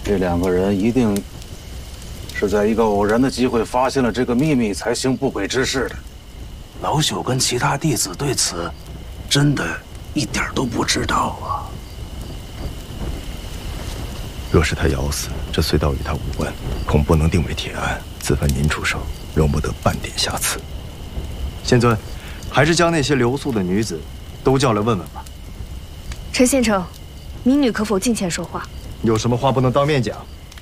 这两个人一定是在一个偶然的机会发现了这个秘密，才行不轨之事的。老朽跟其他弟子对此，真的一点都不知道啊。 若是他咬死，这隧道与他无关，恐不能定为铁案。自凡您出手，容不得半点瑕疵。 仙尊，还是将那些留宿的女子都叫来问问吧。 陈县城，民女可否近前说话？ 有什么话不能当面讲？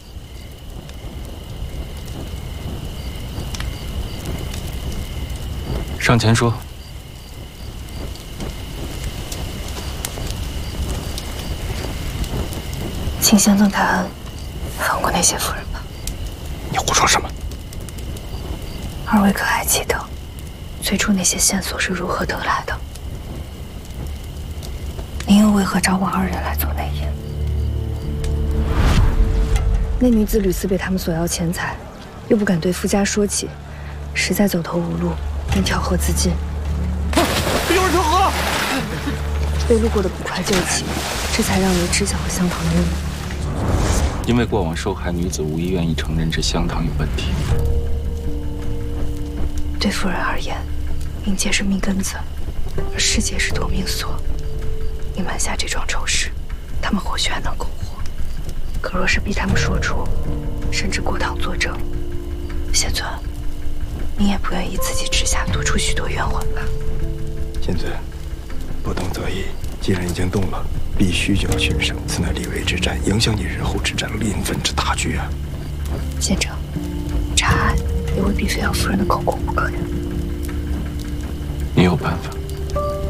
上前说。 请仙尊开恩，放过那些妇人吧。 你胡说什么？ 二位可还记得，最初那些线索是如何得来的？您又为何召唤二人来做内应？那女子屡次被他们索要钱财，又不敢对夫家说起，实在走投无路，便跳河自尽。 有人跳河！ 被路过的捕快救起，这才让你知晓了香堂的秘密。 因为过往受害女子无一愿意承认这香堂有问题。 对夫人而言，冥界是命根子，而世界是夺命锁。你瞒下这桩丑事，他们或许还能苟活。可若是逼他们说出，甚至过堂作证，仙尊，你也不愿意自己之下多出许多冤魂吧？ 仙尊，不动则已。既然已经动了，必须就要取胜。此乃立位之战，影响你日后之战临分之大局啊！ 县城，查案也未必非要夫人的口供不可呀。 你有办法。